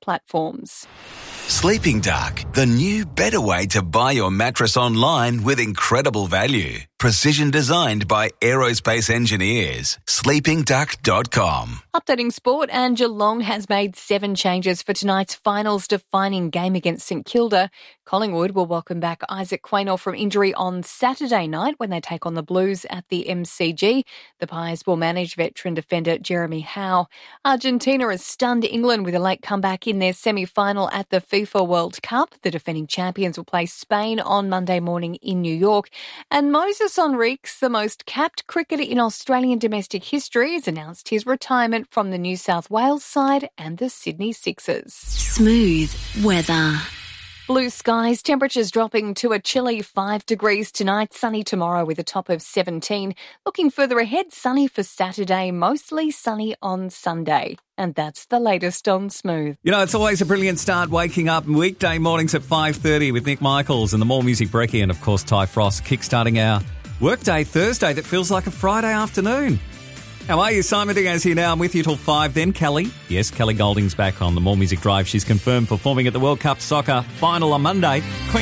platforms. Sleeping Dark, the new, better way to buy your mattress online with incredible value. Precision designed by aerospace engineers. sleepingduck.com. Updating sport, and Geelong has made 7 changes for tonight's finals defining game against St Kilda. Collingwood will welcome back Isaac Quaynor from injury on Saturday night when they take on the Blues at the MCG. The Pies will manage veteran defender Jeremy Howe. Argentina has stunned England with a late comeback in their semi-final at the FIFA World Cup. The defending champions will play Spain on Monday morning in New York. And Moses Henriques, the most capped cricketer in Australian domestic history, has announced his retirement from the New South Wales side and the Sydney Sixers. Smooth weather. Blue skies, temperatures dropping to a chilly 5 degrees tonight, sunny tomorrow with a top of 17. Looking further ahead, sunny for Saturday, mostly sunny on Sunday. And that's the latest on Smooth. You know, it's always a brilliant start waking up weekday mornings at 5:30 with Nick Michaels and the More Music Brekkie and, of course, Ty Frost kickstarting our workday Thursday that feels like a Friday afternoon. How are you? Simon Diaz here now. I'm with you till 5 then. Kelly. Yes, Kelly Golding's back on the More Music Drive. She's confirmed performing at the World Cup Soccer final on Monday.